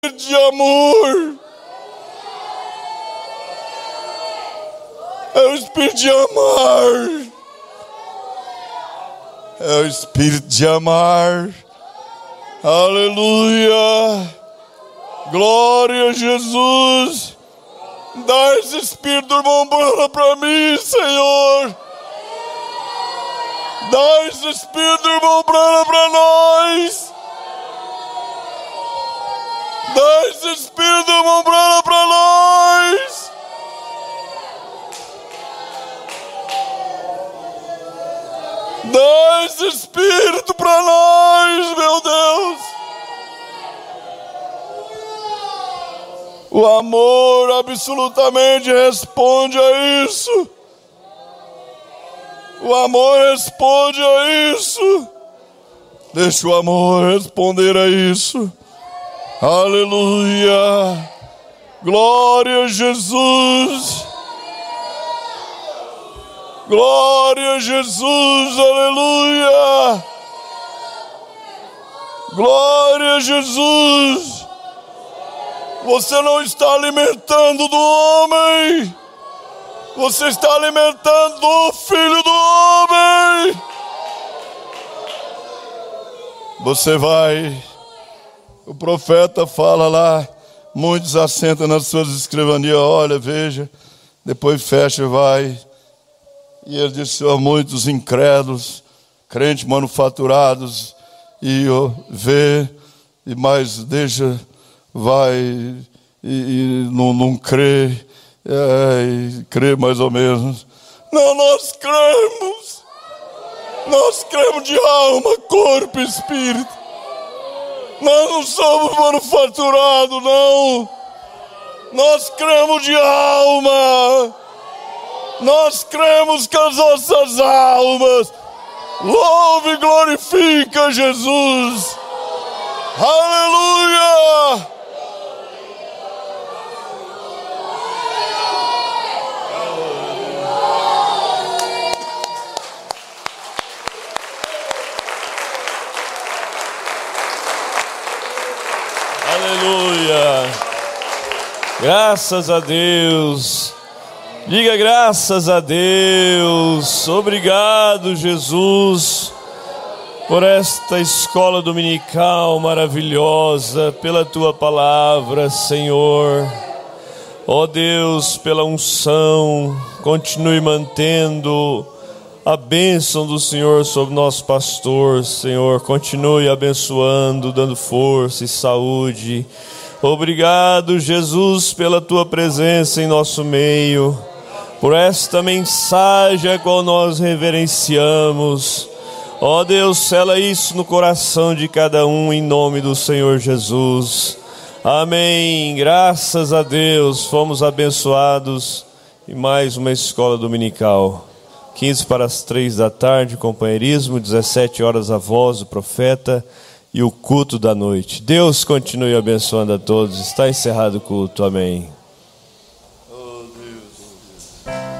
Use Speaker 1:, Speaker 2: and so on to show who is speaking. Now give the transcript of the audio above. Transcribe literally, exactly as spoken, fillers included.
Speaker 1: de amor. É o espírito de amar. É o espírito de amar. Aleluia. Glória a Jesus. Dá esse espírito do irmão Branham para mim, Senhor. Dá esse espírito do irmão Branham para nós. Dá esse espírito do irmão Branham para nós. Dá esse espírito para nós, meu Deus. O amor absolutamente responde a isso. O amor responde a isso. Deixa o amor responder a isso. Aleluia. Glória a Jesus. Glória a Jesus. Aleluia. Glória a Jesus. Você não está alimentando do homem. Você está alimentando do Filho do homem. Você vai. O profeta fala lá. Muitos assentam nas suas escrivanias. Olha, veja. Depois fecha e vai. E ele disse a muitos incrédulos, crentes manufaturados. E ó, vê. E mais deixa. Vai e, e não, não crê, é, e crê mais ou menos. Não, nós cremos. Nós cremos de alma, corpo e espírito. Nós não somos manufaturados, não. Nós cremos de alma. Nós cremos com as nossas almas. Louve e glorifica Jesus. Aleluia. Aleluia. Graças a Deus. Diga graças a Deus. Obrigado, Jesus, por esta escola dominical maravilhosa, pela tua palavra, Senhor. Ó Deus, pela unção, continue mantendo a bênção do Senhor sobre nosso pastor, Senhor. Continue abençoando, dando força e saúde. Obrigado, Jesus, pela tua presença em nosso meio, por esta mensagem a qual nós reverenciamos. Ó Deus, sela isso no coração de cada um em nome do Senhor Jesus. Amém. Graças a Deus, fomos abençoados em mais uma escola dominical. quinze para as três da tarde, companheirismo, dezessete horas a voz do profeta e o culto da noite. Deus continue abençoando a todos. Está encerrado o culto. Amém.